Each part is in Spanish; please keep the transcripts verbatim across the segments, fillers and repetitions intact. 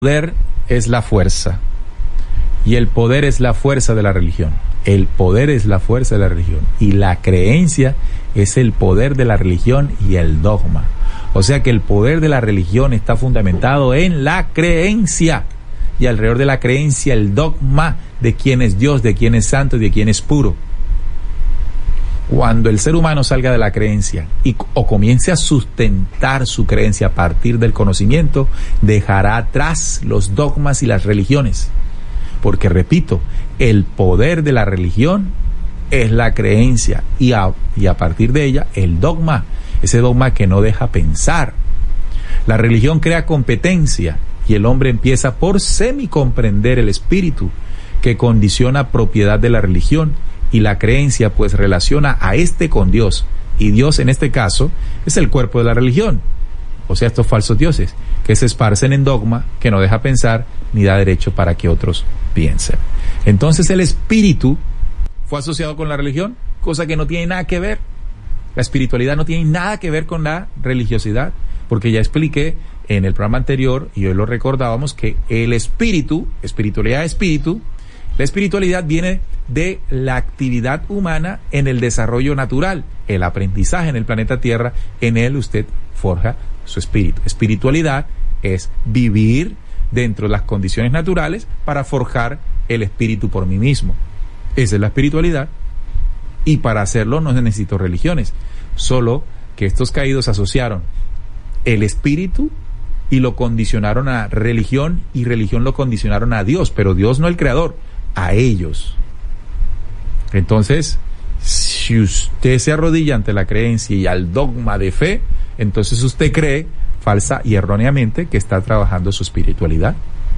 poder es la fuerza y el poder es la fuerza de la religión. El poder es la fuerza de la religión y la creencia es el poder de la religión y el dogma. O sea que el poder de la religión está fundamentado en la creencia y alrededor de la creencia el dogma de quién es Dios, de quién es santo y de quién es puro. Cuando el ser humano salga de la creencia y, o comience a sustentar su creencia a partir del conocimiento, dejará atrás los dogmas y las religiones. Porque, repito, el poder de la religión es la creencia y a, y a partir de ella el dogma, ese dogma que no deja pensar. La religión crea competencia y el hombre empieza por semicomprender el espíritu que condiciona propiedad de la religión. Y la creencia pues relaciona a este con Dios. Y Dios en este caso es el cuerpo de la religión. O sea, estos falsos dioses que se esparcen en dogma, que no deja pensar ni da derecho para que otros piensen. Entonces el espíritu fue asociado con la religión, cosa que no tiene nada que ver. La espiritualidad no tiene nada que ver con la religiosidad, porque ya expliqué en el programa anterior, y hoy lo recordábamos, que el espíritu, espiritualidad de espíritu, la espiritualidad viene de la actividad humana en el desarrollo natural, el aprendizaje en el planeta Tierra, en él usted forja su espíritu. Espiritualidad es vivir dentro de las condiciones naturales para forjar el espíritu por mí mismo. Esa es la espiritualidad y para hacerlo no necesito religiones, solo que estos caídos asociaron el espíritu y lo condicionaron a religión y religión lo condicionaron a Dios, pero Dios no el creador, a ellos. Entonces, si usted se arrodilla ante la creencia y al dogma de fe, entonces usted cree falsa y erróneamente que está trabajando su espiritualidad.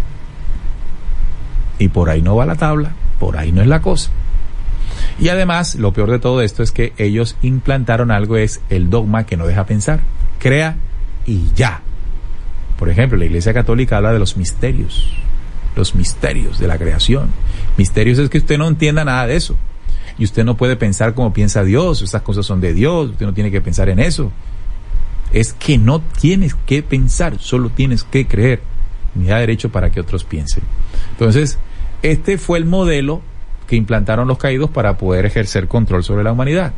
Y por ahí no va la tabla, por ahí no es la cosa. Y además, lo peor de todo esto es que ellos implantaron algo, es el dogma que no deja pensar. Crea y ya. Por ejemplo, la Iglesia Católica habla de los misterios. Los misterios de la creación. Misterios es que usted no entienda nada de eso. Y usted no puede pensar como piensa Dios. Esas cosas son de Dios. Usted no tiene que pensar en eso. Es que no tienes que pensar, solo tienes que creer. Ni da derecho para que otros piensen. Entonces, este fue el modelo que implantaron los caídos para poder ejercer control sobre la humanidad.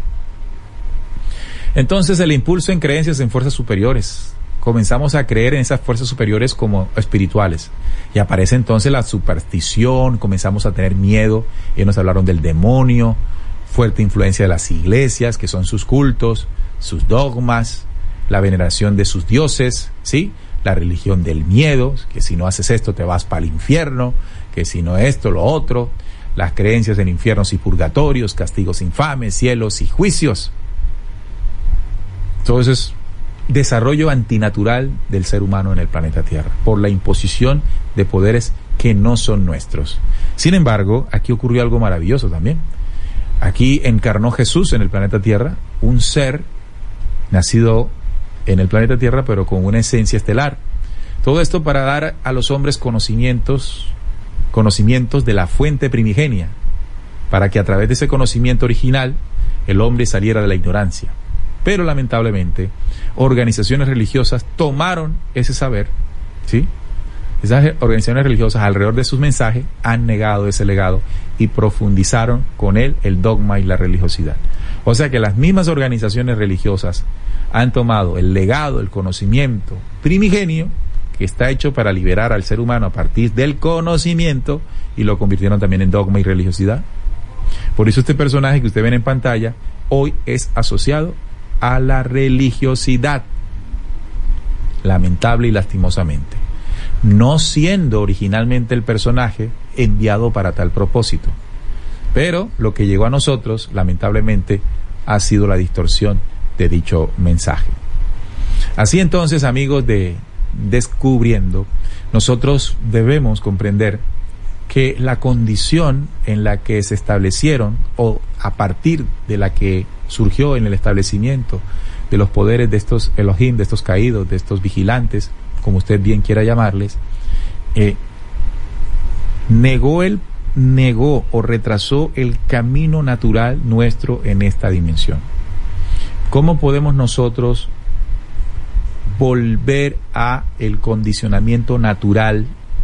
Entonces, el impulso en creencias en fuerzas superiores. Comenzamos a creer en esas fuerzas superiores como espirituales. Y aparece entonces la superstición, comenzamos a tener miedo. Ellos nos hablaron del demonio, fuerte influencia de las iglesias, que son sus cultos, sus dogmas, la veneración de sus dioses, ¿sí? La religión del miedo, que si no haces esto te vas para el infierno, que si no esto, lo otro, las creencias en infiernos y purgatorios, castigos infames, cielos y juicios. Todo eso es desarrollo antinatural del ser humano en el planeta Tierra, por la imposición de poderes que no son nuestros. Sin embargo, aquí ocurrió algo maravilloso también. Aquí encarnó Jesús en el planeta Tierra, un ser nacido en el planeta Tierra, pero con una esencia estelar. Todo esto para dar a los hombres conocimientos, conocimientos de la fuente primigenia, para que a través de ese conocimiento original el hombre saliera de la ignorancia. Pero lamentablemente, organizaciones religiosas tomaron ese saber, ¿sí? Esas organizaciones religiosas alrededor de sus mensajes han negado ese legado y profundizaron con él el dogma y la religiosidad. O sea que las mismas organizaciones religiosas han tomado el legado, el conocimiento primigenio, que está hecho para liberar al ser humano a partir del conocimiento, y lo convirtieron también en dogma y religiosidad. Por eso este personaje que usted ven en pantalla hoy es asociado a la religiosidad, lamentable y lastimosamente, no siendo originalmente el personaje enviado para tal propósito. Pero lo que llegó a nosotros, lamentablemente, ha sido la distorsión de dicho mensaje. Así entonces, amigos de Descubriendo, nosotros debemos comprender que la condición en la que se establecieron, o a partir de la que surgió en el establecimiento de los poderes de estos Elohim, de estos caídos, de estos vigilantes, como usted bien quiera llamarles, eh, negó el negó o retrasó el camino natural nuestro en esta dimensión. ¿Cómo podemos nosotros volver a el condicionamiento natural